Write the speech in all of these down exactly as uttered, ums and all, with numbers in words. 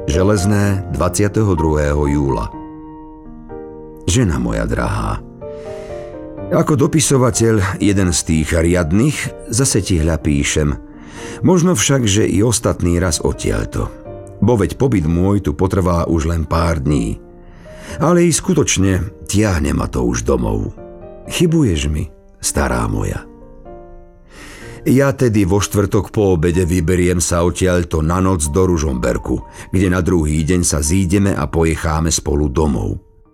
Železné, dvadsiateho druhého júla. Žena moja drahá, ako dopisovateľ, jeden z tých riadnych, zase ti hľa píšem. Možno však, že i ostatný raz odtiaľto. Bo veď pobyt môj tu potrvá už len pár dní. Ale i skutočne tiahne ma to už domov. Chybuješ mi, stará moja. Ja tedy vo štvrtok po obede vyberiem sa odtiaľto na noc do Ružomberku, kde na druhý deň sa zídeme a pojecháme spolu domov.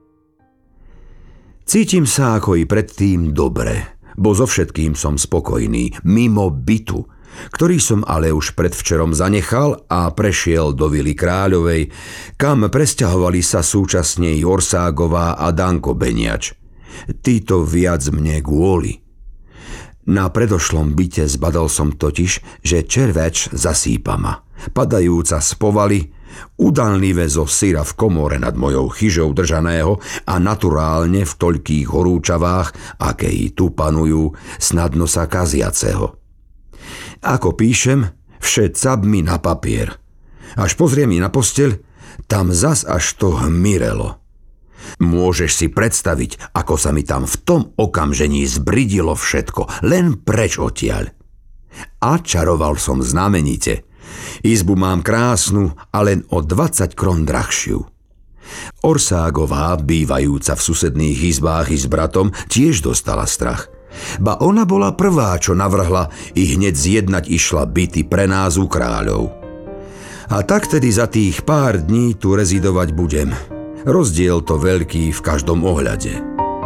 Cítim sa ako i predtým dobre, bo so všetkým som spokojný, mimo bytu, ktorý som ale už predvčerom zanechal a prešiel do Vily Kráľovej, kam presťahovali sa súčasne i Orságová a Danko Beniač. Títo viac mne kvôli. Na predošlom byte zbadal som totiž, že červeč zasýpa ma, padajúca z povaly, udánlivé zo syra v komore nad mojou chyžou držaného a naturálne v toľkých horúčavách, aké i tu panujú, snadno sa kaziaceho. Ako píšem, vše cap mi na papier. Až pozriem mi na posteľ, tam zas až to hmirelo. Môžeš si predstaviť, ako sa mi tam v tom okamžení zbridilo všetko, len preč odtiaľ. A čaroval som znamenite. Izbu mám krásnu a len o dvadsať krón drahšiu. Orságová, bývajúca v susedných izbách i s bratom, tiež dostala strach. Ba ona bola prvá, čo navrhla i hneď zjednať išla byty pre nás u kráľov. A tak tedy za tých pár dní tu rezidovať budem. Rozdiel to veľký v každom ohľade.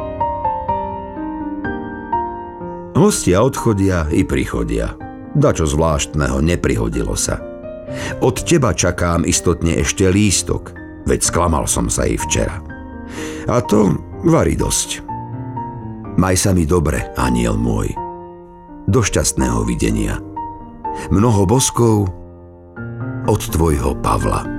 Hostia odchodia i prichodia. Dačo zvláštneho neprihodilo sa. Od teba čakám istotne ešte lístok, veď sklamal som sa i včera. A to varí dosť. Maj sa mi dobre, aniel môj. Do šťastného videnia. Mnoho boskov od tvojho Pavla.